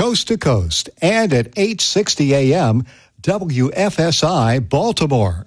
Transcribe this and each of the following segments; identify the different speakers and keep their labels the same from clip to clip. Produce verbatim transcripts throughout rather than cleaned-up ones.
Speaker 1: coast to coast, and at eight sixty A M W F S I Baltimore.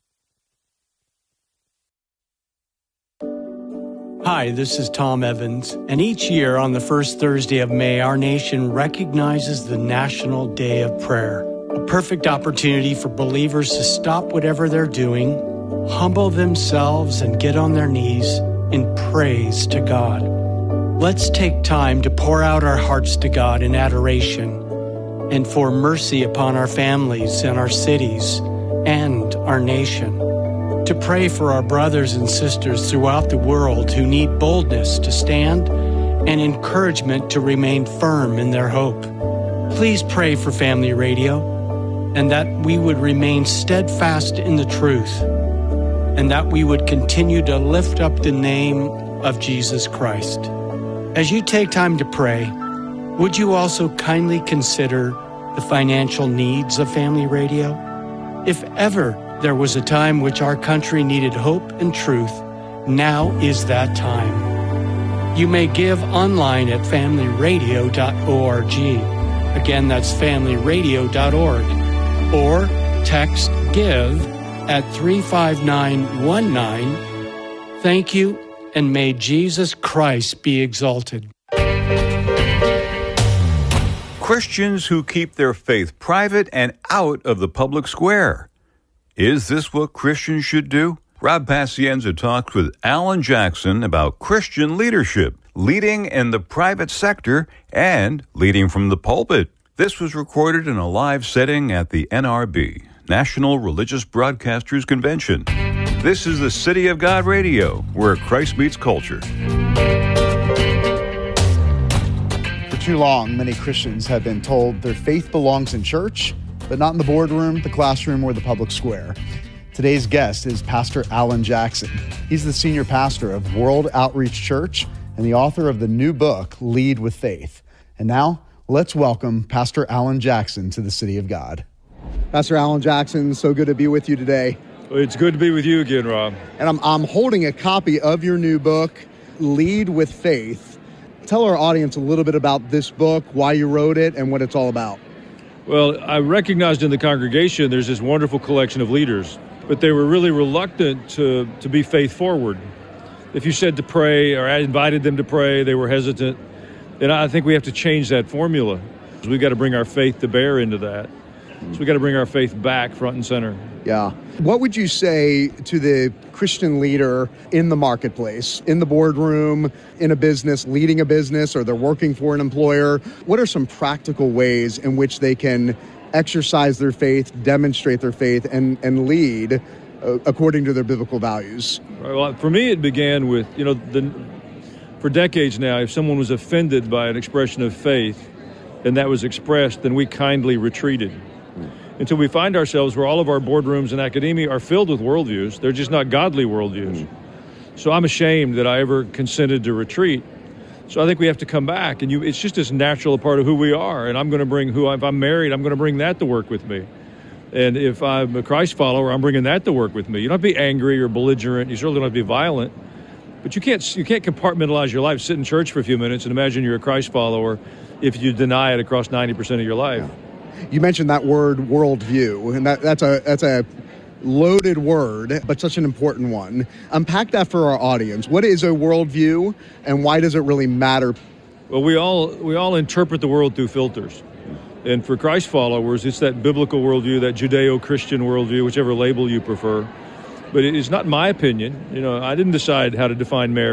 Speaker 2: Hi, this is Tom Evans, and each year on the first Thursday of May, our nation recognizes the National Day of Prayer, a perfect opportunity for believers to stop whatever they're doing, humble themselves, and get on their knees in praise to God. Let's take time to pour out our hearts to God in adoration and for mercy upon our families and our cities and our nation. To pray for our brothers and sisters throughout the world who need boldness to stand and encouragement to remain firm in their hope. Please pray for Family Radio and that we would remain steadfast in the truth and that we would continue to lift up the name of Jesus Christ. As you take time to pray, would you also kindly consider the financial needs of Family Radio? If ever there was a time which our country needed hope and truth, now is that time. You may give online at family radio dot org. Again, that's family radio dot org. Or text GIVE at three five nine one nine. Thank you, and may Jesus Christ be exalted.
Speaker 3: Christians who keep their faith private and out of the public square. Is this what Christians should do? Rob Pacienza talked with Alan Jackson about Christian leadership, leading in the private sector and leading from the pulpit. This was recorded in a live setting at the N R B, National Religious Broadcasters Convention. This is the City of God Radio, where Christ meets culture.
Speaker 4: For too long, many Christians have been told their faith belongs in church, but not in the boardroom, the classroom, or the public square. Today's guest is Pastor Alan Jackson. He's the senior pastor of World Outreach Church and the author of the new book, Lead with Faith. And now, let's welcome Pastor Alan Jackson to the City of God. Pastor Alan Jackson, so good to be with you today.
Speaker 5: It's good to be with you again, Rob.
Speaker 4: And I'm, I'm holding a copy of your new book, Lead with Faith. Tell our audience a little bit about this book, why you wrote it, and what it's all about.
Speaker 5: Well, I recognized in the congregation there's this wonderful collection of leaders, but they were really reluctant to, to be faith forward. If you said to pray or I invited them to pray, they were hesitant. And I think we have to change that formula. We've got to bring our faith to bear into that. So we've got to bring our faith back front and center.
Speaker 4: Yeah. What would you say to the Christian leader in the marketplace, in the boardroom, in a business, leading a business, or they're working for an employer? What are some practical ways in which they can exercise their faith, demonstrate their faith, and, and lead uh, according to their biblical values?
Speaker 5: Well, for me, it began with, you know, the, for decades now, if someone was offended by an expression of faith and that was expressed, then we kindly retreated. Until we find ourselves where all of our boardrooms and academia are filled with worldviews. They're just not godly worldviews. Mm. So I'm ashamed that I ever consented to retreat. So I think we have to come back, and you, it's just as natural a part of who we are. And I'm going to bring who, if I'm married, I'm going to bring that to work with me. And if I'm a Christ follower, I'm bringing that to work with me. You don't have to be angry or belligerent. You certainly don't have to be violent. But you can't you can't compartmentalize your life, sit in church for a few minutes, and imagine you're a Christ follower if you deny it across ninety percent of your life.
Speaker 4: Yeah. You mentioned that word worldview, and that, that's a that's a loaded word, but such an important one. Unpack that for our audience. What is a worldview, and why does it really matter?
Speaker 5: Well, we all we all interpret the world through filters. And for Christ followers, it's that biblical worldview, that Judeo-Christian worldview, whichever label you prefer. But it's not my opinion. You know, I didn't decide how to define marriage.